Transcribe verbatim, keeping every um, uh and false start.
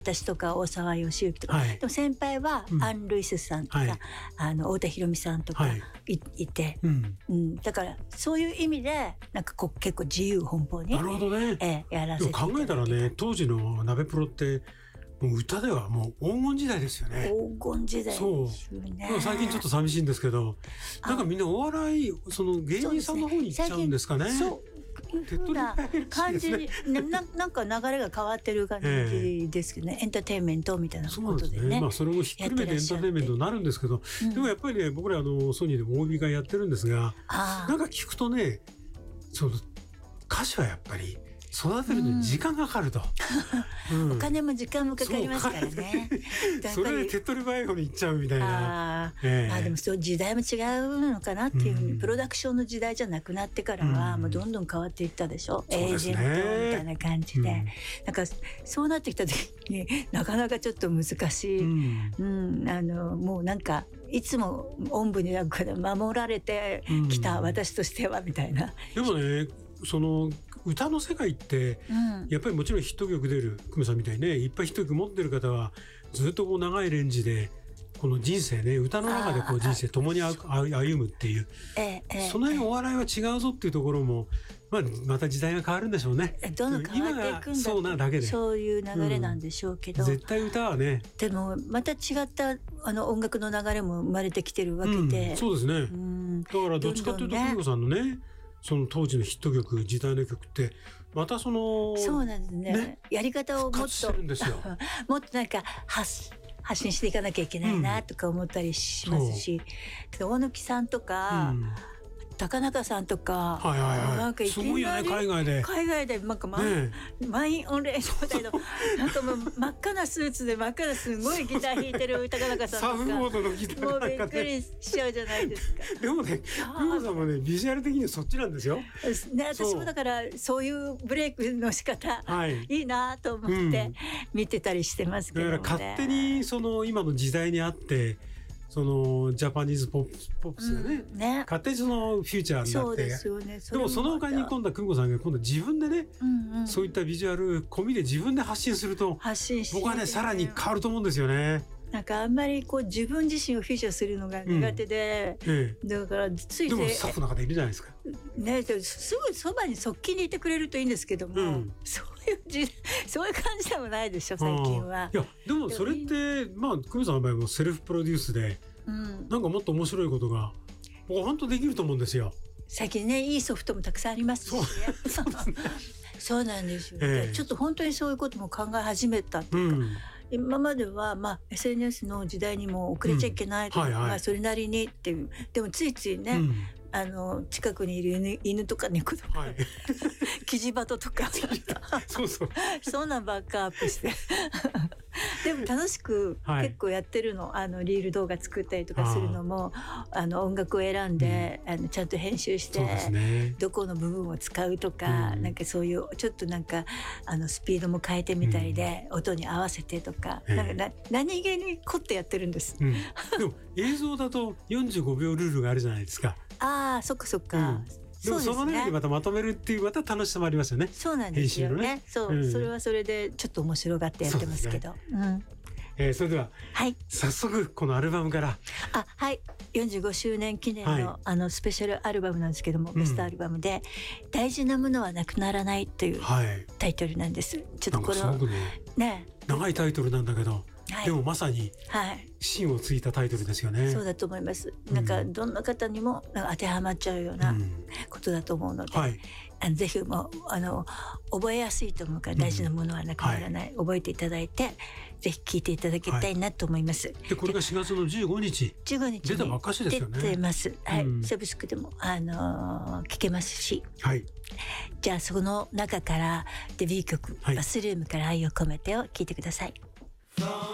私とか大沢義之とか、 はい、 でも先輩はアン・ルイスさんとか、うん、あの太田裕美さんとか い,、はい、いて、うんうん、だからそういう意味でなんかこう結構自由奔放に、 なるほどね、 えー、やらせていただいて。 考えたらね、当時の鍋プロってもう歌ではもう黄金時代ですよね。 黄金時代ですよね。 そう最近ちょっと寂しいんですけど、なんかみんなお笑いその芸人さんの方に行っちゃうんですかね。 そういうふうな感じに な, なんか流れが変わってる感じですけどね、えー、エンターテインメントみたいなことでね。そうですね、 まあ、それもひっくるめてエンターテインメントになるんですけど、うん、でもやっぱりね、僕らあのソニーでも オービー 会やってるんですが、なんか聞くとね、その歌詞はやっぱり育てるのに時間がかかると、 うんうん、お金も時間もかかりますからね。 それで手っ取り早い方に行っちゃうみたいな。 あ、えー、まあでもそう時代も違うのかなっていうふうに、うん、プロダクションの時代じゃなくなってからは、うん、もうどんどん変わっていったでしょ、うん、エージェントみたいな感じで、うん、なんかそうなってきた時になかなかちょっと難しい、うんうん、あのもうなんかいつもおんぶに抱っこで守られてきた私としてはみたいな、 うん、でもね、その歌の世界って、うん、やっぱりもちろんヒット曲出る久米さんみたいにね、いっぱいヒット曲持ってる方はずっとこう長いレンジでこの人生ね、歌の中でこう人生共に歩むっていう、ええ、その辺お笑いは違うぞっていうところも、まあ、また時代が変わるんでしょうね。 どんどん変わっていくんだ、 そうなだけでそういう流れなんでしょうけど、 うん、絶対歌はね、 でもまた違ったあの音楽の流れも生まれてきてるわけで、 うん、そうですね、うん、だからどっちかというと久美子さんのね、その当時のヒット曲、時代の曲ってまたそのそうなんですね、ね、やり方をもっともっとなんか発発信していかなきゃいけないなとか思ったりしますし、うん、大貫さんとか、うん、高中さんとか、 はいはいはい、 なんかいきなりすごいよね、海外で海外でなんか、まね、満員御礼状態のなんかもう真っ赤なスーツで真っ赤なすごいギター弾いてる高中さんとかサーフボードのギターもうびっくりしちゃうじゃないですか。 でもね、久美子さんもね、ビジュアル的にそっちなんですよ、 ね、私もだからそういうブレイクの仕方、はい、いいなと思って見てたりしてますけどね、 だから勝手にその今の時代にあってそのジャパニーズポップス、ポップスがね、うん、ね、勝手にそのフューチャーになって、そうですよね、でもその他に今度は久美子さんが今度自分でね、うんうん、そういったビジュアル込みで自分で発信すると、発信して、僕はねさらに変わると思うんですよね。 なんかあんまりこう自分自身をフィーチャーするのが苦手で、うん、ええ、だからついでもスタッフの方いるじゃないですか、 ね、すぐそばに側近にいてくれるといいんですけども、うん、そういうじそういう感じでもないでしょ最近は。 いやでもそれってまあ久美さんの場合もセルフプロデュースで、うん、なんかもっと面白いことが僕は本当できると思うんですよ。 最近ね、いいソフトもたくさんありますし、ね、そうそうですねそうなんですよ、ね、ええ、ちょっと本当にそういうことも考え始めたっていうか、うん、今までは、まあ、エスエヌエス の時代にも遅れちゃいけないとか、うん、はいはい、まあ、それなりにっていう、でもついついね、うん、あの近くにいる 犬, 犬とか猫とか、はい、キジバトとかそうそうそんなんばっかアップしてでも楽しく結構やってるの、はい、あのリール動画作ったりとかするのも、あの音楽を選んで、うん、あのちゃんと編集して、ね、どこの部分を使うとか、うん、なんかそういうちょっとなんかあのスピードも変えてみたりで、うん、音に合わせてとか、なんかな何気に凝ってやってるんです、うん、 でも映像だとよんじゅうごびょうルールがあるじゃないですか。 ああ、そっかそっか、うん、 でもその中にまたまとめるっていうまた楽しさもありますよね。 そうなんですよね、ね、そう、うん、それはそれでちょっと面白がってやってますけど、そ、ね、うん、 えー、それでは、 はい、 早速このアルバムからあ、はい、よんじゅうごしゅうねん記念の、はい、あのスペシャルアルバムなんですけども、うん、ベストアルバムで大事なものはなくならないというタイトルなんです、はい、ちょっとこれはね, ね長いタイトルなんだけど、はい、でもまさにはい芯をついたタイトルですよね。 そうだと思います。なんかどんな方にもなんか当てはまっちゃうようなことだと思うので、うん、はい、あのぜひもうあの覚えやすいと思うから、大事なものはなくならない、うん、はい、覚えていただいてぜひ聴いていただきたいなと思います、はい、 でこれがしがつのじゅうごにちじゅうごにち出たばっかしですよね。 出てます、はい、うん、サブスクでもあの聴けますし、はい、じゃあその中からデビュー曲、はい、バスルームから愛を込めてを聴いてください。